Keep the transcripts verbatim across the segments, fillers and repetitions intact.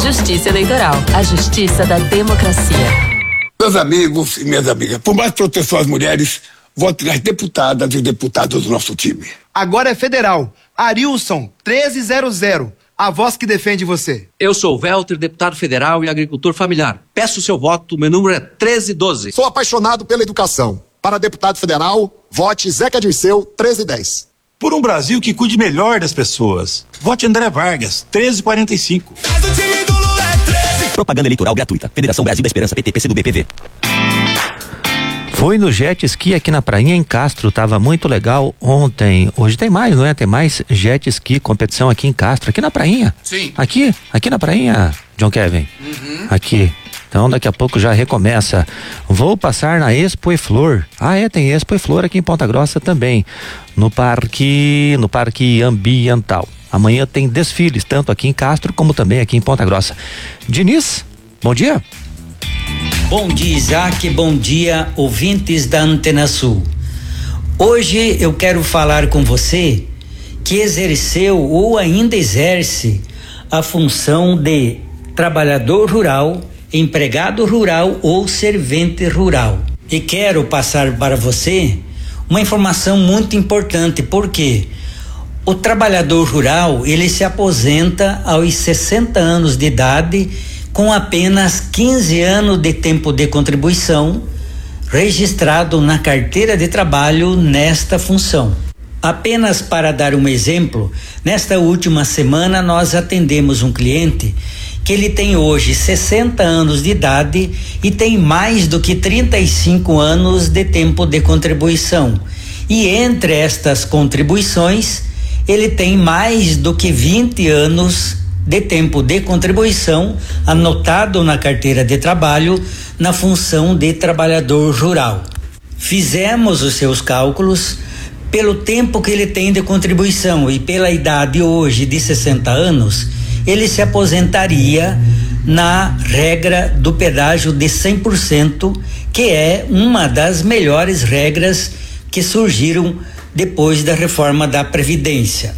Justiça Eleitoral, a justiça da democracia. Meus amigos e minhas amigas, por mais proteção às mulheres, vote nas deputadas e deputados do nosso time. Agora é federal. Arilson, treze zero zero. A voz que defende você. Eu sou o Welter, deputado federal e agricultor familiar. Peço seu voto, meu número é treze doze. Sou apaixonado pela educação. Para deputado federal, vote Zeca Dirceu, treze dez. Por um Brasil que cuide melhor das pessoas, vote André Vargas, treze quarenta e cinco. Propaganda eleitoral gratuita. Federação Brasil da Esperança, P T, P C do B, P V. Foi no jet ski aqui na prainha em Castro, tava muito legal ontem. Hoje tem mais, não é? Tem mais jet ski, competição aqui em Castro, aqui na prainha. Sim. Aqui, aqui na prainha, John Kevin. Uhum. Aqui. Então daqui a pouco já recomeça. Vou passar na Expo e Flor. Ah, é, tem Expo e Flor aqui em Ponta Grossa também. No parque, no parque ambiental. Amanhã tem desfiles, tanto aqui em Castro como também aqui em Ponta Grossa. Diniz, bom dia. Bom dia, Isaac, bom dia, ouvintes da Antena Sul. Hoje eu quero falar com você que exerceu ou ainda exerce a função de trabalhador rural, empregado rural ou servente rural. E quero passar para você uma informação muito importante, porque o trabalhador rural, ele se aposenta aos sessenta anos de idade com apenas quinze anos de tempo de contribuição registrado na carteira de trabalho nesta função. Apenas para dar um exemplo, nesta última semana nós atendemos um cliente que ele tem hoje sessenta anos de idade e tem mais do que trinta e cinco anos de tempo de contribuição. E entre estas contribuições, ele tem mais do que vinte anos de tempo de contribuição anotado na carteira de trabalho na função de trabalhador rural. Fizemos os seus cálculos pelo tempo que ele tem de contribuição e pela idade hoje de sessenta anos, ele se aposentaria na regra do pedágio de cem por cento, que é uma das melhores regras que surgiram depois da reforma da Previdência.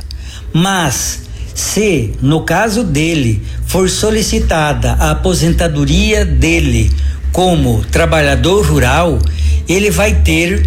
Mas se, no caso dele, for solicitada a aposentadoria dele como trabalhador rural, ele vai ter